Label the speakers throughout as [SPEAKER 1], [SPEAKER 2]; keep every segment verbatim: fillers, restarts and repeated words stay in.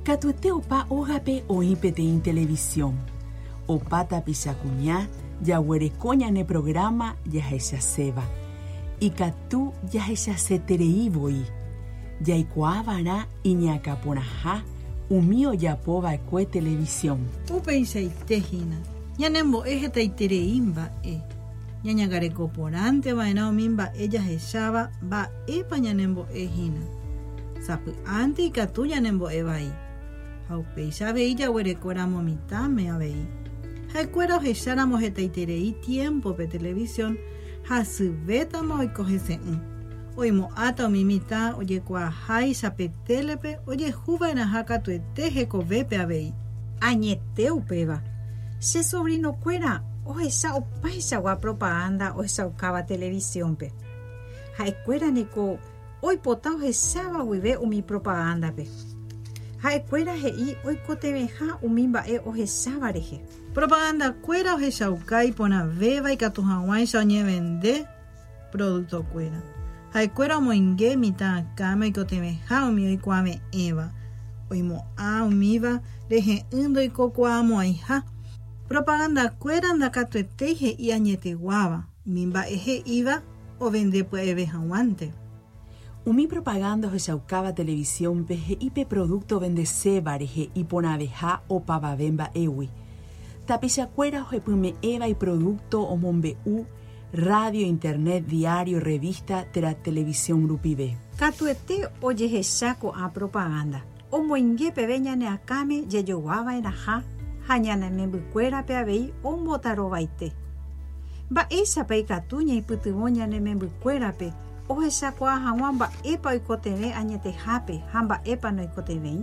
[SPEAKER 1] Catuete opa ogape oípete en televisión. Opa tapisacuñá, ya huerecoña ne programa ya ella seba. Y catu ya ella se tereiboi. Ya ikuavara y ñacaponajá, umío ya pova cue televisión.
[SPEAKER 2] Upe isaitejina. Ñanembo ejeta itereimba e. Ñañagarecoporante vaina omimba ella echaba va epa ñanembo ejina. Sapu ante y catu ñanembo evai. Haupe isabe illa huerecoramo mitame avei. Haikuera ojecháramos eta iterei tiempo pe televisión. Hasubetamo oikojese un. Oimo ata omimita oye kuahai sapetelepe oye juba enajaka tueteje kovepe avei.
[SPEAKER 3] Añeteu peva. Se sobrino cuera oesa opaisa gua propaganda oesa ukava televisión pe. Haikuera niko oi pota oesaba uive umi propaganda pe. Haikuera hei oikoteveja umimba e oesaba reje.
[SPEAKER 2] Propaganda cuera oesa ukai pona veva y katuhawain sañe vende producto cuera. Haikuera moinge mita kama y koteveja umi oikuame eva. Oimo a umiva reje indo y kokuamo aija. Propaganda cuera anda katueteje y añete guava. Mimba eje iba o vende pueve jawante.
[SPEAKER 1] Umi propaganda oesaucava televisión peje ipe producto vende sebareje y ponaveja o pavavemba ewi. Tapisacuera ojepume eva y producto o mombe u, radio, internet, diario, revista, tera televisión grupive.
[SPEAKER 3] Katuete oye saco a propaganda. O moingue peveña ne akame yeyoguava enaja. Hañana membucuera pe avei o motarobaite. Ba esa pe katuña y putumoña ne membucuera pe. O esa kwa hawan ba epa ikoteve añete jape, hamba epa no ikoteve.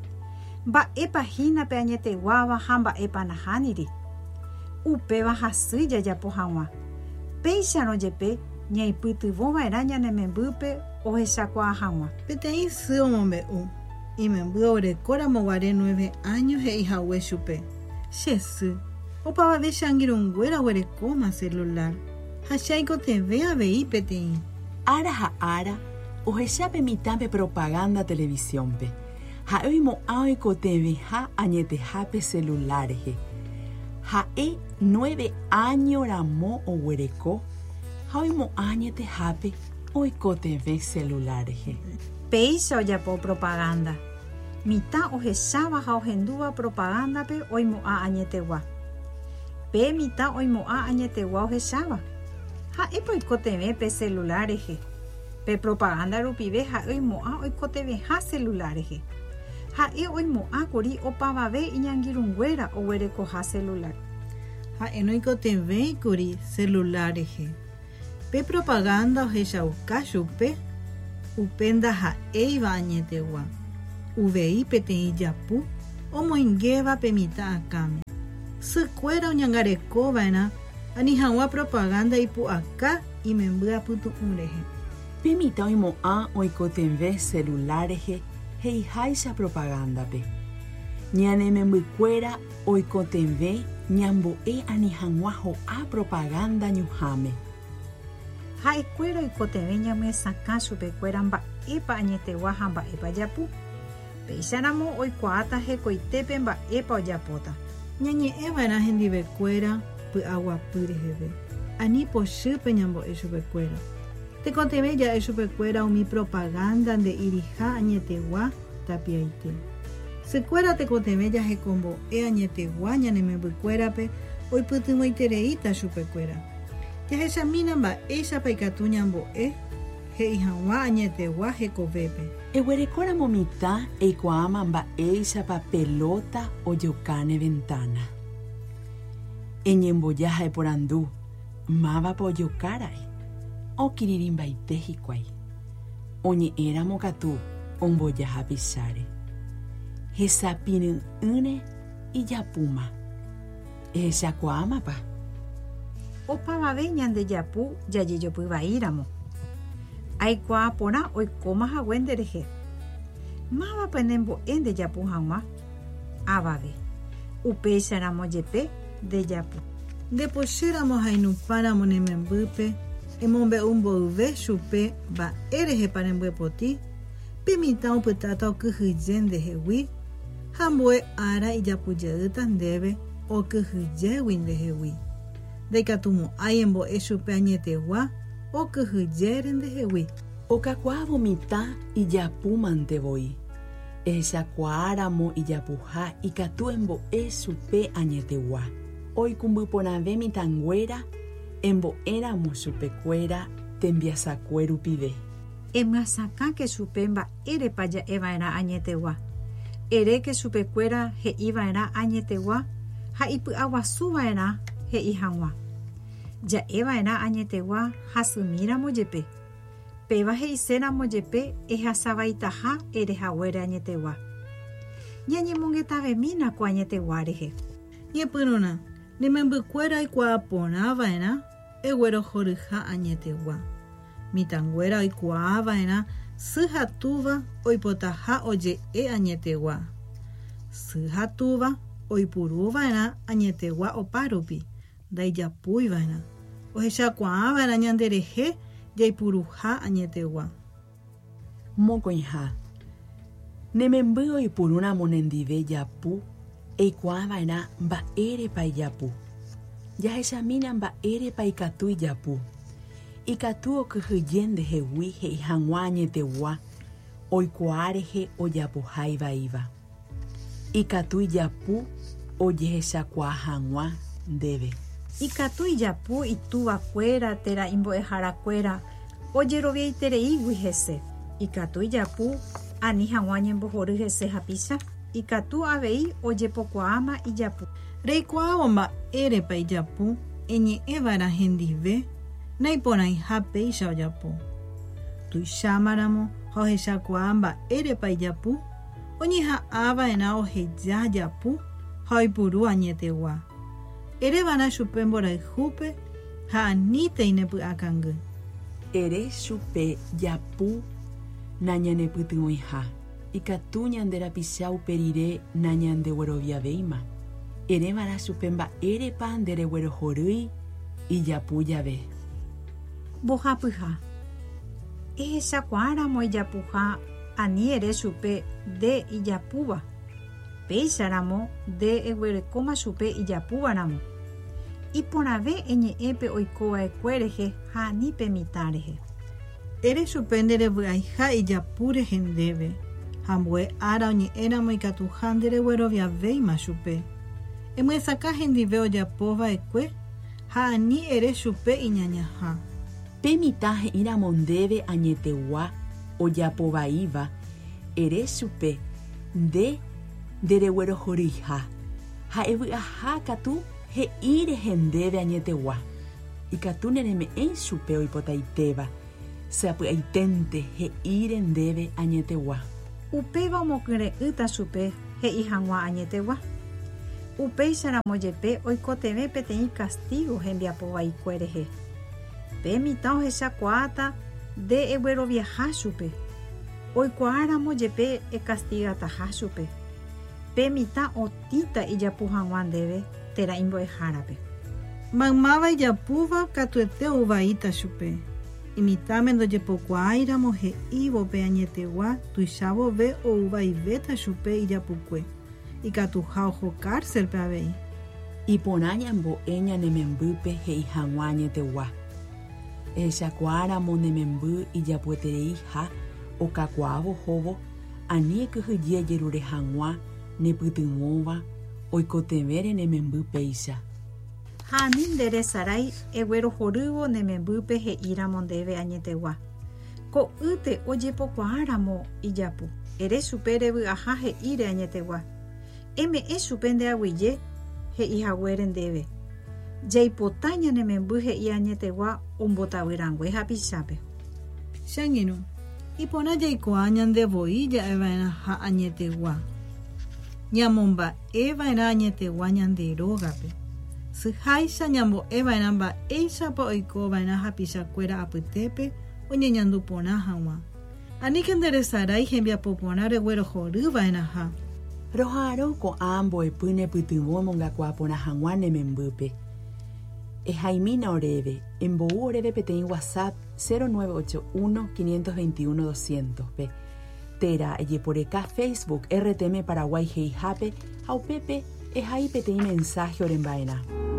[SPEAKER 3] Ba epa hina pe añete guava, hamba epa nahaniri. Upe ba hasuya ya po hawan. Peisa no yepe, ña y putuvoma eraña ne membupe o esa kwa hawan.
[SPEAKER 2] Petei su mombe u. Y me embuore cora moguare nueve años e hija huechupe. Jesu. O pava de shangirun güera güere coma celular. Hashaiko te vea vei petei.
[SPEAKER 1] Ara ha ara, ojechape mitampe propaganda televisión pe. Ha oimo aoiko tv ha añete jape celulares he. Ha e nueve años ramo o huereco. Ha oimo añete jape oiko tv celulares he.
[SPEAKER 3] Peisa oya po propaganda. Mita ojechaba ha ohendúa propaganda pe oimo a añetegua. Pe mita oimo a añetegua ojechaba. Ha epo ikoteve pe celulares he. Pe propaganda rupive ha oimo a oikoteve ha celulares he. Ha e oimo a kuri opavave iñangirunguera o huereco ha celular.
[SPEAKER 2] Ha enoikoteve kuri celulares he. Pe propaganda ojecha ukashupe. Upenda ha eiva añetegua. Uvei petei japu. O moingeva pemita akame. Se cuera uñangarekova ena. Anihawa propaganda ipu acá y me embua putu ureje.
[SPEAKER 1] Pemita oimo a oikotenve celulares he. Hei haisa propaganda pe. Ñane membucuera oikotenve ñambo e anihanwaho a propaganda ñuhame.
[SPEAKER 3] Haikuera ikoteveña me sakasu pe cueramba epa añetegua hamba epa yapu. Peisaramo oikuata he koitepe mba epa oyapota.
[SPEAKER 2] Ñañe eva era hendive cuera pu agua puriheve. Ani po shupe ñambo eshupe cuera. Te conteve ya eshupe cuera o mi propaganda de irija añetegua tapiaite. Se cuera te conteve ya he combo e añetegua ñane me bucuera pe oi putumo itereita shupe cuera. Ya esa mina ba esa paikatuñambo e he ihanwa añetegua he kovepe.
[SPEAKER 1] E huerecora momita e kuama mba esa pa pelota o yocane ventana. E ñemboyaja e porandú mava po yocarai o kiririmba itejikwai. Oñe era mokatu omboyaja pisare. He sapinen une y yapuma. E esa kuama pa.
[SPEAKER 3] Opava veñan de yapu ya yeyo puivaíramo. Aikua pona oikoma hawendereje. Mava penembo en de yapu hama. Abave. Upeisa ramo yepe de yapu.
[SPEAKER 2] Depois éramos ainupáramos nemembupe. Emombe umbo uve chupe ba ereje parembue poti. Pimitão putata o kuhujen de hewi. Hambue ara ijapujeyta ndéve okyhyjégui ndehegui. Ndaikatumo añembo'e chupe añetegua okyhyjére ndehegui.
[SPEAKER 1] Okakuaa mitã ijapumantevoi. Ehechakuaáramo ijapuha ikatu embo'e chupe añetegua. Oikũmbyporãve mitãnguéra embo'éramo chupekuéra tembiasakue rupive.
[SPEAKER 3] Emyasãkáke chupe mba'érepa ja'eva'erã añetegua. Eréke chupekuéra he'iva'erã añetegua ha ipy'aguasuva'erã he'i hag̃ua. Ja'eva'erã añetegua hasymíramo jepe. Péva he'iséramo jepe ehasavaitaha erehaguére añetegua. Ñañemongetavemínako añetegua rehe.
[SPEAKER 2] Ñepyrũrã, nemembykuéra oikuaa porãva'erã eguerohoryha añetegua. Mitãnguéra oikuaava'erã sy hatúva oipotaha oje'e añetegua. Sy hatúva oipurúva'erã añetegua opárupi, ndaijapúiva'erã. Ohechakuaava'erã ñanderehe jaipuruha añetegua.
[SPEAKER 1] Mokõiha. Nememby oipurúramo nendive japu eikuaava'erã mba'érepa ijapu. Jahechamína mba'érepa ikatu ijapu. Ikatu okyhyje ndehegui he'i hag̃ua añetegua oikuaa rehe ojapuhaivaíva. Ikatu ijapu ojehechakuaa hag̃ua ndéve.
[SPEAKER 3] Ikatu ijapu itúvakuéra térã imbo'eharakuéra ojeroviaitereígui hese. Ikatu ijapu ani hag̃ua ñembohory hese hapicha. Ikatu avei ojepokuaáma ijapu.
[SPEAKER 2] Reikuaávo mba'érepa ijapu eñe'ẽva'erã hendive naiporãiha péicha ojapo. Tuichámaramo ha ohechakuaa mba'érepa ijapu oñeha'ãva'erã oheja japu ha oipuru añetegua. Eréva'erã chupe mborayhúpe ha aníte nepy'akangy.
[SPEAKER 1] Ere chupe japu nañanepytyvõiha. Ikatu ñanderapicha uperire nañandegueroviavéima. Eréva'erã chupe mba'érepa ndereguerohorýi ijapu jave.
[SPEAKER 3] Mbohapyha. Ehechakuaáramo ijapuha ani ere chupe nde ijapúva. Péicharamo nde eguerekóma chupe ijapúvaramo. Iporãve eñe'ẽpe oikova'ekue rehe ha anípe mitã rehe.
[SPEAKER 2] Ere chupe nderevy'aiha ijapu rehe ndéve. Hambue ára oñe'ẽramo ikatuha nderegueroviavéima chupe. Emyesaka hendive ojapova'ekue ha ani ere chupe iñañaha.
[SPEAKER 1] Pe mitã he'íramo ndéve añetegua ojapovaíva ere chupe nde ndereguerohorýiha ha evy'aha katu he'i rehe ndéve añetegua. Ikatu nereme'ẽ chupe oipotaitéva seapy'aiténte he'íre ndéve añetegua.
[SPEAKER 3] Upéva omokyrẽ'ýta chupe he'i hag̃ua añetegua. Upéicharamo jepe oikotevẽ peteĩ castigo hembiapovaikue rehe. Pe mitã ohechakuaáta nde egueroviaha chupe. Oikuaáramo jepe ekastigataha chupe. Pe mitã otĩta ijapu hag̃ua ndéve térã imbo'ehárape.
[SPEAKER 2] Maymáva ijapúva katuete ovaíta chupe. Imitãme ndojepokuaairamo he'ívope añetegua tuichavove ouvaivéta chupe ijapukue. Ikatuha oho cárcelpe avei.
[SPEAKER 1] Iporã ñambo'e ñanemembýpe he'i hag̃ua añetegua. Ehechakuaáramo nememby ijapueterei ha okakuaávo hóvo ani ekyhyje jerure hag̃ua nepytyvõva oikotevẽre nememby péicha.
[SPEAKER 3] Ha ani nderesarái eguerohorývo nemembýpe he'íramo ndéve añetegua. Ko yte ojepokuaáramo ijapu. Ere chupe revy'aha he'íre añetegua. Eme'ẽ chupe ndeaguije he'ihaguére ndéve. Jaipota ñanememby he'i añetegua ombotavyrangue hapichápe.
[SPEAKER 2] Cháñeru, iporã jaikuaa ñandevoi ja'eva'erã ha añetegua. Ñamomba'eva'erã añetegua ñande rógape. Syháicha ñambo'eva'erã mba'éichapa oikova'erã hapichakuéra apytépe oñeñandu porã hag̃ua. Aníke nderesarái hembiapo porã reguerohorýva'erã ha.
[SPEAKER 1] Roha'ãrõ ko'ã mbo'epy nepytyvõ emongakuaa porã hag̃ua nemembýpe. Ehaimína oréve, embou oréve peteĩ WhatsApp cero nueve ocho uno, cinco dos uno, doscientos pe. Tera ejeporeka Facebook R T M Paraguay Heijape, au Pepe, es ahí petei mensaje orembaena.